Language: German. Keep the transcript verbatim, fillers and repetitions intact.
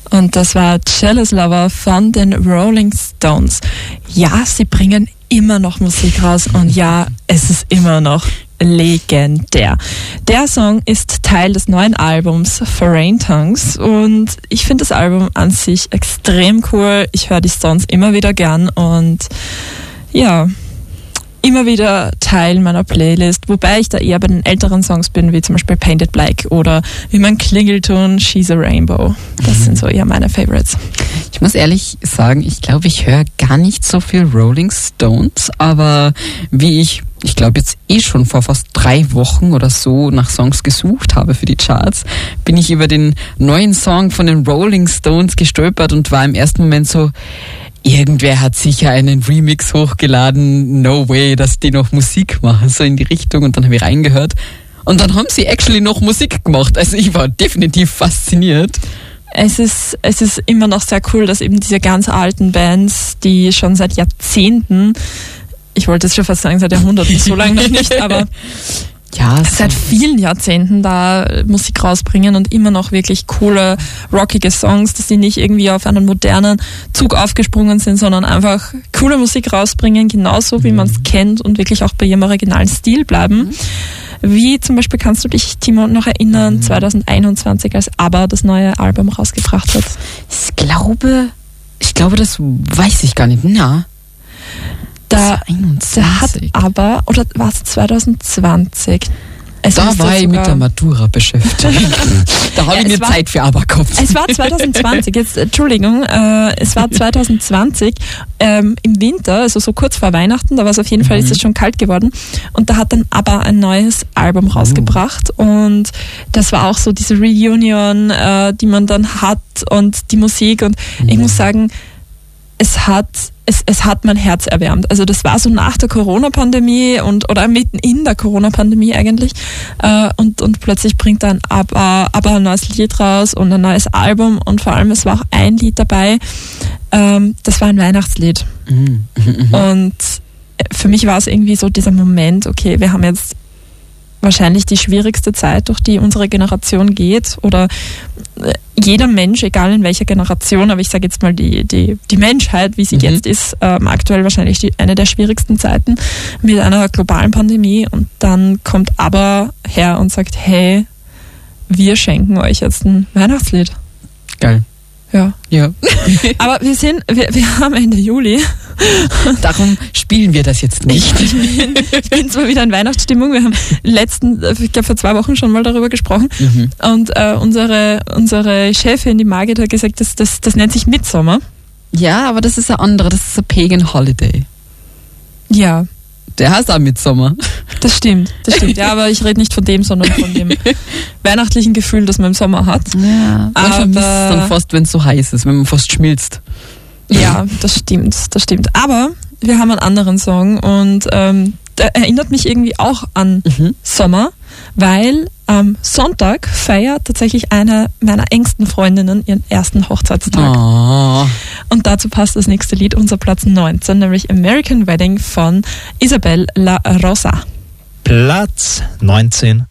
Und das war Jealous Lover von den Rolling Stones. Ja, sie bringen immer noch Musik raus und ja, es ist immer noch legendär. Der Song ist Teil des neuen Albums Foreign Tongues und ich finde das Album an sich extrem cool. Ich höre die Stones immer wieder gern und ja, immer wieder Teil meiner Playlist, wobei ich da eher bei den älteren Songs bin, wie zum Beispiel Painted Black oder wie mein Klingelton She's a Rainbow. Das mhm. sind so eher meine Favorites. Ich muss ehrlich sagen, ich glaube, ich höre gar nicht so viel Rolling Stones, aber wie ich, ich glaube jetzt eh schon vor fast drei Wochen oder so nach Songs gesucht habe für die Charts, bin ich über den neuen Song von den Rolling Stones gestolpert und war im ersten Moment so, irgendwer hat sicher einen Remix hochgeladen, no way, dass die noch Musik machen, so in die Richtung, und dann habe ich reingehört und dann haben sie actually noch Musik gemacht, also ich war definitiv fasziniert. Es ist, es ist immer noch sehr cool, dass eben diese ganz alten Bands, die schon seit Jahrzehnten, ich wollte es schon fast sagen seit Jahrhunderten, so lange noch nicht, aber ja, seit vielen Jahrzehnten da Musik rausbringen und immer noch wirklich coole, rockige Songs, dass die nicht irgendwie auf einen modernen Zug aufgesprungen sind, sondern einfach coole Musik rausbringen, genauso wie man es kennt und wirklich auch bei ihrem originalen Stil bleiben. Mhm. Wie zum Beispiel, kannst du dich, Timo, noch erinnern, mhm. zwanzig einundzwanzig, als ABBA das neue Album rausgebracht hat? Ich glaube, ich glaube, das weiß ich gar nicht. Na. Da, da hat aber, oder war es zwanzig zwanzig? Es da war ich mit der Matura beschäftigt. Da habe ja, ich mir war, Zeit für ABBA gehabt. Es war zwanzig zwanzig, jetzt, Entschuldigung, äh, es war zwanzig zwanzig ähm, im Winter, also so kurz vor Weihnachten, da war es auf jeden mhm. Fall, ist es schon kalt geworden und da hat dann ABBA ein neues Album rausgebracht uh. und das war auch so diese Reunion, äh, die man dann hat und die Musik und mhm. ich muss sagen, es hat Es, es hat mein Herz erwärmt. Also das war so nach der Corona-Pandemie und oder mitten in der Corona-Pandemie eigentlich. Äh, und, und plötzlich bringt dann ABBA, ABBA ein neues Lied raus und ein neues Album und vor allem es war auch ein Lied dabei, ähm, das war ein Weihnachtslied. Mhm. Mhm. Und für mich war es irgendwie so dieser Moment, okay, wir haben jetzt wahrscheinlich die schwierigste Zeit, durch die unsere Generation geht oder jeder Mensch, egal in welcher Generation, aber ich sage jetzt mal die, die, die Menschheit, wie sie mhm. jetzt ist, ähm, aktuell wahrscheinlich die, eine der schwierigsten Zeiten mit einer globalen Pandemie und dann kommt ABBA her und sagt, hey, wir schenken euch jetzt ein Weihnachtslied. Geil. Ja. Ja. Aber wir sind, wir, wir haben Ende Juli. Darum spielen wir das jetzt nicht. Ich bin, ich bin zwar wieder in Weihnachtsstimmung. Wir haben letzten, ich glaube vor zwei Wochen schon mal darüber gesprochen. Mhm. Und äh, unsere, unsere Chefin, die Margit, hat gesagt, das, das, das nennt sich Midsommer. Ja, aber das ist ein anderer, das ist ein Pagan Holiday. Ja. Der heißt auch Midsommer. Das stimmt, das stimmt. Ja, aber ich rede nicht von dem, sondern von dem weihnachtlichen Gefühl, das man im Sommer hat. Ja, man vermisst es dann fast, wenn es so heiß ist, wenn man fast schmilzt. Ja, das stimmt, das stimmt. Aber wir haben einen anderen Song und ähm, der erinnert mich irgendwie auch an mhm. Sommer, weil am Sonntag feiert tatsächlich eine meiner engsten Freundinnen ihren ersten Hochzeitstag. Oh. Und dazu passt das nächste Lied, unser Platz neunzehn, nämlich American Wedding von Isabel La Rosa. Platz neunzehn.